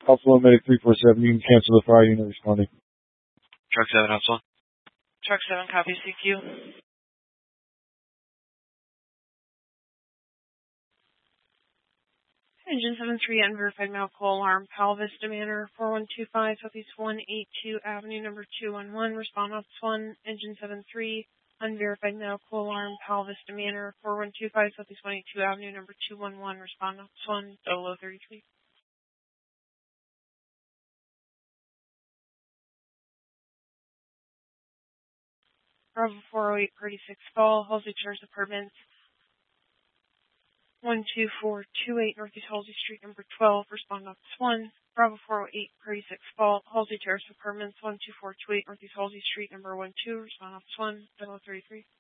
Buffalo Medic 347. You can cancel the fire unit responding. Truck 7, House 1. Truck 7, copy CQ. Engine 73, unverified medical alarm, Palo Vista Manor, 4125 Southeast 182 Avenue, number 211, respond Ops 1. Engine 73, unverified medical alarm, Palo Vista Manor, 4125 Southeast 182 Avenue, number 211, respond Ops 1, 0033. Bravo 408, Party 6 Fall, Halsey Terrace Apartments, 12428 Northeast Halsey Street, number 12, respond Ops 1. Bravo 408, Party 6 Fall, Halsey Terrace Apartments, 12428 Northeast Halsey Street, number 12, respond Ops 1, 0033.